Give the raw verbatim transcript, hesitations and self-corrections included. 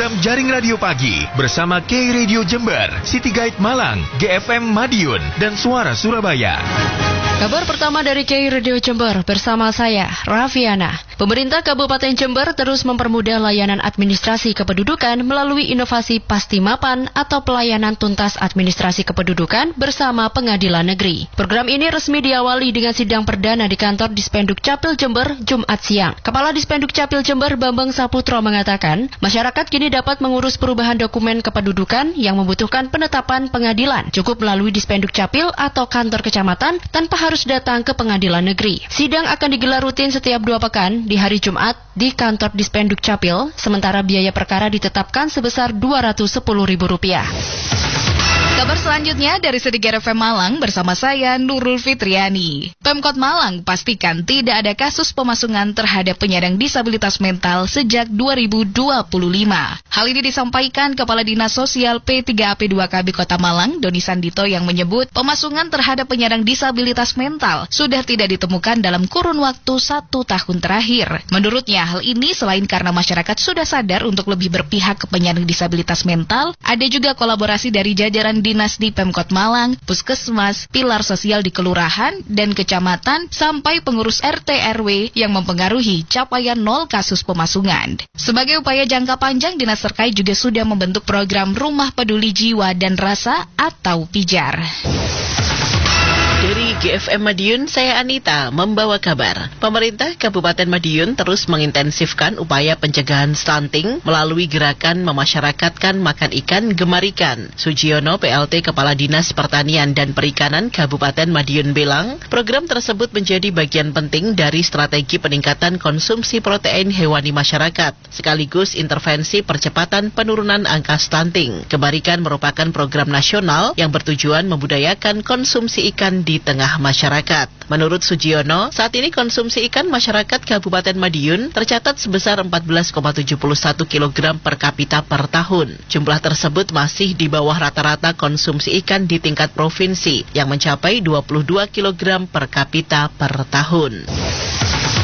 program Jaring Radio Pagi bersama K Radio Jember, City Guide Malang, G F M Madiun, dan Suara Surabaya. Kabar pertama dari K Radio Jember bersama saya, Rafiana. Pemerintah Kabupaten Jember terus mempermudah layanan administrasi kependudukan melalui inovasi Pasti Mapan atau pelayanan tuntas administrasi kependudukan bersama Pengadilan Negeri. Program ini resmi diawali dengan sidang perdana di kantor Dispenduk Capil Jember Jumat siang. Kepala Dispenduk Capil Jember Bambang Saputro mengatakan, masyarakat kini dapat mengurus perubahan dokumen kependudukan yang membutuhkan penetapan pengadilan, cukup melalui Dispenduk Capil atau kantor kecamatan tanpa harus datang ke Pengadilan Negeri. Sidang akan digelar rutin setiap dua pekan di hari Jumat di kantor Dispenduk Capil, sementara biaya perkara ditetapkan sebesar dua ratus sepuluh ribu rupiah. Kabar selanjutnya dari Sedikit F M Malang bersama saya Nurul Fitriani. Pemkot Malang pastikan tidak ada kasus pemasungan terhadap penyandang disabilitas mental sejak dua ribu dua puluh lima. Hal ini disampaikan Kepala Dinas Sosial P tiga A P dua K B Kota Malang, Doni Sandito, yang menyebut pemasungan terhadap penyandang disabilitas mental sudah tidak ditemukan dalam kurun waktu satu tahun terakhir. Menurutnya, hal ini selain karena masyarakat sudah sadar untuk lebih berpihak ke penyandang disabilitas mental, ada juga kolaborasi dari jajaran Dinas di Pemkot Malang, Puskesmas, pilar sosial di kelurahan dan kecamatan, sampai pengurus R T R W yang mempengaruhi capaian nol kasus pemasungan. Sebagai upaya jangka panjang, Dinas terkait juga sudah membentuk program Rumah Peduli Jiwa dan Rasa atau Pijar. Dari G F M Madiun, saya Anita membawa kabar. Pemerintah Kabupaten Madiun terus mengintensifkan upaya pencegahan stunting melalui gerakan memasyarakatkan makan ikan gemar ikan. Sujiono, P L T Kepala Dinas Pertanian dan Perikanan Kabupaten Madiun bilang, program tersebut menjadi bagian penting dari strategi peningkatan konsumsi protein hewani masyarakat, sekaligus intervensi percepatan penurunan angka stunting. Gemar ikan merupakan program nasional yang bertujuan membudayakan konsumsi ikan di tengah masyarakat. Menurut Sujiono, saat ini konsumsi ikan masyarakat Kabupaten Madiun tercatat sebesar empat belas koma tujuh satu kilogram per kapita per tahun. Jumlah tersebut masih di bawah rata-rata konsumsi ikan di tingkat provinsi yang mencapai dua puluh dua kilogram per kapita per tahun.